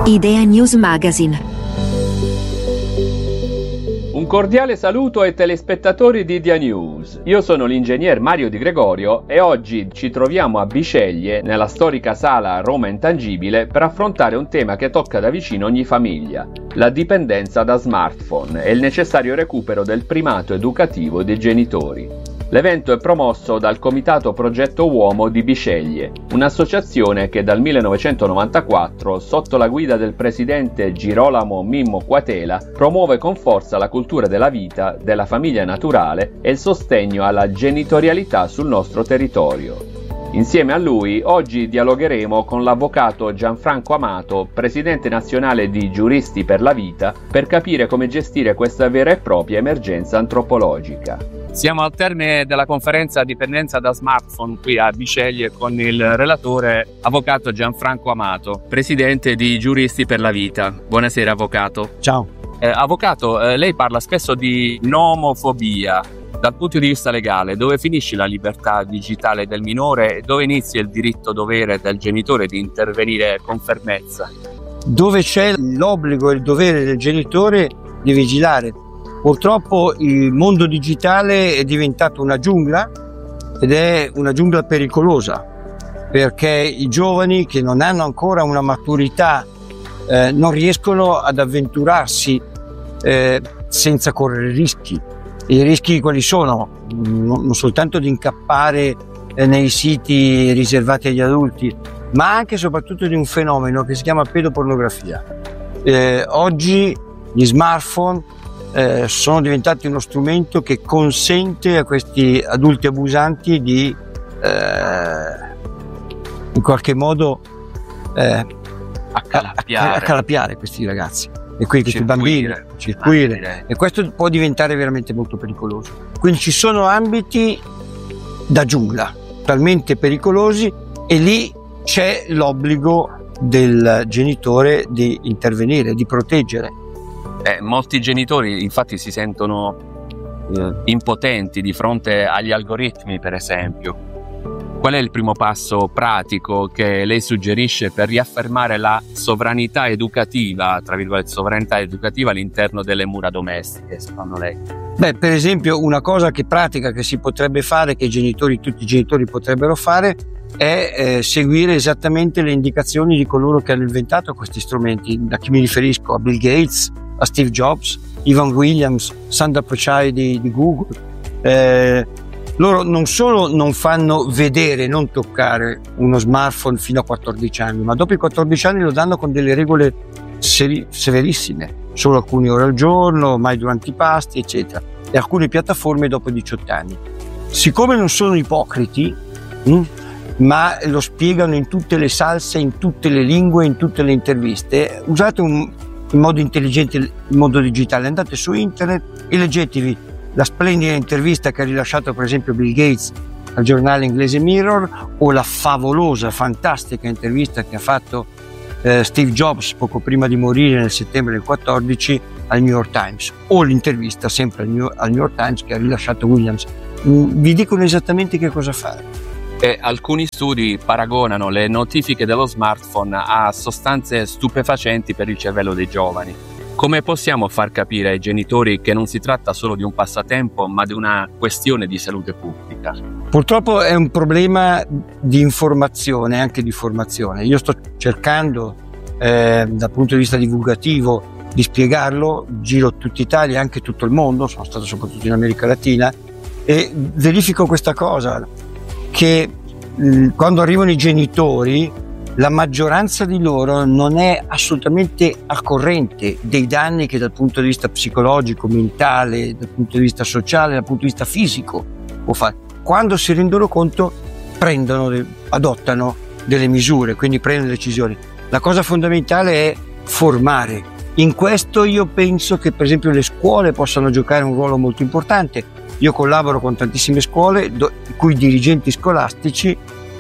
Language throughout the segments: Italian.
Idea News Magazine. Un cordiale saluto ai telespettatori di Idea News. Io sono l'ingegner Mario Di Gregorio e oggi ci troviamo a Bisceglie, nella storica sala Roma Intangibile, per affrontare un tema che tocca da vicino ogni famiglia: la dipendenza da smartphone e il necessario recupero del primato educativo dei genitori. L'evento è promosso dal Comitato Progetto Uomo di Bisceglie, un'associazione che dal 1994, sotto la guida del presidente Girolamo Mimmo Quatela, promuove con forza la cultura della vita, della famiglia naturale e il sostegno alla genitorialità sul nostro territorio. Insieme a lui, oggi dialogheremo con l'avvocato Gianfranco Amato, presidente nazionale di Giuristi per la Vita, per capire come gestire questa vera e propria emergenza antropologica. Siamo al termine della conferenza Dipendenza da smartphone qui a Bisceglie con il relatore avvocato Gianfranco Amato, presidente di Giuristi per la Vita. Buonasera avvocato. Ciao. Avvocato, lei parla spesso di nomofobia. Dal punto di vista legale, dove finisce la libertà digitale del minore e dove inizia il diritto-dovere del genitore di intervenire con fermezza? Dove c'è l'obbligo e il dovere del genitore di vigilare. Purtroppo il mondo digitale è diventato una giungla ed è una giungla pericolosa, perché i giovani che non hanno ancora una maturità non riescono ad avventurarsi senza correre rischi. I rischi quali sono? Non soltanto di incappare nei siti riservati agli adulti, ma anche e soprattutto di un fenomeno che si chiama pedopornografia. Oggi gli smartphone sono diventati uno strumento che consente a questi adulti abusanti di in qualche modo accalappiare questi ragazzi e questi bambini, circuire, e questo può diventare veramente molto pericoloso. Quindi ci sono ambiti da giungla talmente pericolosi e lì c'è l'obbligo del genitore di intervenire, di proteggere. Molti genitori infatti si sentono impotenti di fronte agli algoritmi, per esempio. Qual è il primo passo pratico che lei suggerisce per riaffermare la sovranità educativa, tra virgolette, sovranità educativa all'interno delle mura domestiche, secondo lei? Per esempio, una cosa pratica che si potrebbe fare, che tutti i genitori potrebbero fare, è seguire esattamente le indicazioni di coloro che hanno inventato questi strumenti. Da chi mi riferisco? A Bill Gates, a Steve Jobs, Ivan Williams, Sundar Pichai di Google. Loro non solo non fanno vedere, non toccare uno smartphone fino a 14 anni, ma dopo i 14 anni lo danno con delle regole severissime, solo alcune ore al giorno, mai durante i pasti, eccetera, e alcune piattaforme dopo i 18 anni. Siccome non sono ipocriti, ma lo spiegano in tutte le salse, in tutte le lingue, in tutte le interviste, usate in modo intelligente il mondo digitale, andate su internet e leggetevi la splendida intervista che ha rilasciato per esempio Bill Gates al giornale inglese Mirror, o la favolosa, fantastica intervista che ha fatto Steve Jobs poco prima di morire nel settembre del 2014 al New York Times, o l'intervista sempre al New York Times che ha rilasciato Williams. Vi dicono esattamente che cosa fare. Alcuni studi paragonano le notifiche dello smartphone a sostanze stupefacenti per il cervello dei giovani. Come possiamo far capire ai genitori che non si tratta solo di un passatempo, ma di una questione di salute pubblica? Purtroppo è un problema di informazione, anche di formazione. Io sto cercando, dal punto di vista divulgativo, di spiegarlo. Giro tutta Italia, anche tutto il mondo, sono stato soprattutto in America Latina, e verifico questa cosa, che quando arrivano i genitori, la maggioranza di loro non è assolutamente al corrente dei danni che dal punto di vista psicologico, mentale, dal punto di vista sociale, dal punto di vista fisico può fare. Quando si rendono conto, adottano delle misure, quindi prendono decisioni. La cosa fondamentale è formare. In questo io penso che per esempio le scuole possano giocare un ruolo molto importante. Io collaboro con tantissime scuole i cui dirigenti scolastici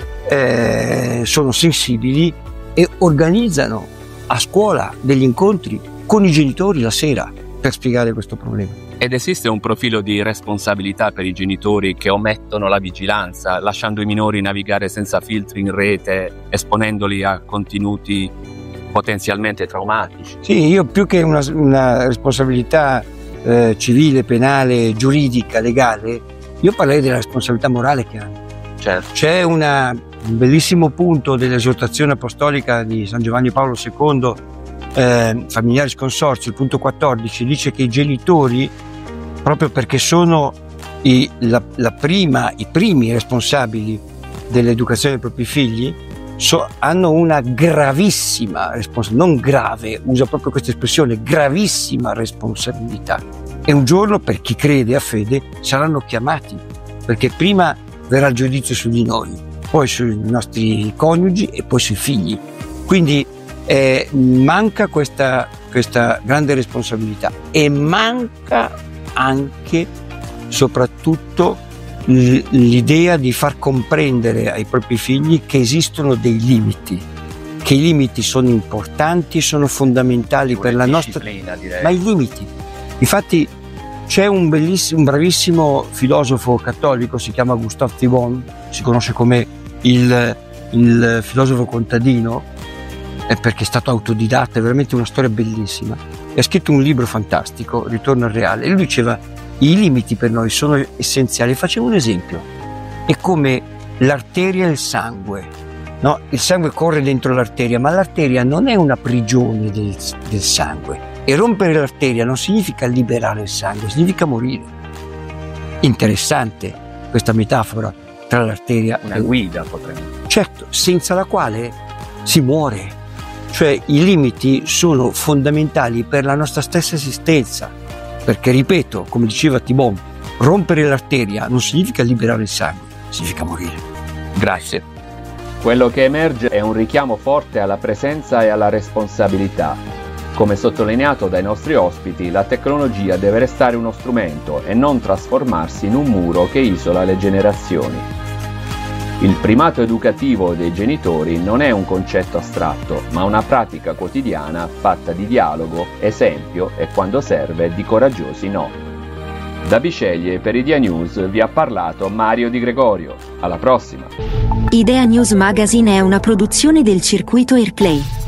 sono sensibili e organizzano a scuola degli incontri con i genitori la sera per spiegare questo problema. Ed esiste un profilo di responsabilità per i genitori che omettono la vigilanza, lasciando i minori navigare senza filtri in rete, esponendoli a contenuti potenzialmente traumatici. Sì, io più che una responsabilità civile, penale, giuridica, legale, io parlerei della responsabilità morale che hanno. Certo. C'è un bellissimo punto dell'esortazione apostolica di San Giovanni Paolo II, Familiaris Consortio, il punto 14, dice che i genitori, proprio perché sono i primi responsabili dell'educazione dei propri figli, hanno una gravissima responsabilità, non grave, usa proprio questa espressione, gravissima responsabilità. E un giorno, per chi crede a fede, saranno chiamati, perché prima verrà il giudizio su di noi, poi sui nostri coniugi e poi sui figli. Quindi manca questa grande responsabilità, e manca anche, soprattutto, l'idea di far comprendere ai propri figli che esistono dei limiti, che i limiti sono importanti, sono fondamentali per la nostra, direi. ma i limiti, infatti, c'è un bravissimo filosofo cattolico, si chiama Gustave Thibon, si conosce come il filosofo contadino, perché è stato autodidatta, è veramente una storia bellissima, e ha scritto un libro fantastico, Ritorno al reale, e lui diceva: i limiti per noi sono essenziali. Facciamo un esempio: è come l'arteria e il sangue, no? Il sangue corre dentro l'arteria, ma l'arteria non è una prigione del sangue, e rompere l'arteria non significa liberare il sangue, significa morire. Interessante questa metafora tra l'arteria una guida, potremmo. Certo, senza la quale si muore. Cioè, i limiti sono fondamentali per la nostra stessa esistenza, perché, ripeto, come diceva Thibon, rompere l'arteria non significa liberare il sangue, significa morire. Grazie. Quello che emerge è un richiamo forte alla presenza e alla responsabilità. Come sottolineato dai nostri ospiti, la tecnologia deve restare uno strumento e non trasformarsi in un muro che isola le generazioni. Il primato educativo dei genitori non è un concetto astratto, ma una pratica quotidiana fatta di dialogo, esempio e, quando serve, di coraggiosi no. Da Bisceglie per Idea News vi ha parlato Mario Di Gregorio. Alla prossima! Idea News Magazine è una produzione del circuito Airplay.